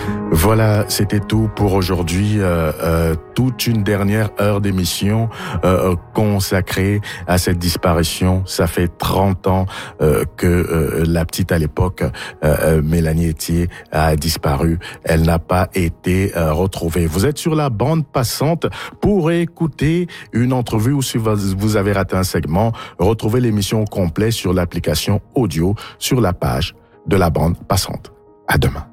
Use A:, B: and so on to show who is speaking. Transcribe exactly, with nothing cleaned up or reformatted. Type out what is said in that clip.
A: Voilà, c'était tout pour aujourd'hui. Euh, euh, toute une dernière heure d'émission euh, consacrée à cette disparition. Ça fait trente ans euh, que euh, la petite à l'époque, euh, Mélanie Etier, a disparu. Elle n'a pas été euh, retrouvée. Vous êtes sur la bande passante pour écouter une entrevue ou si vous avez raté un segment, retrouvez l'émission au complet sur l'application audio sur la page de la bande passante. À demain.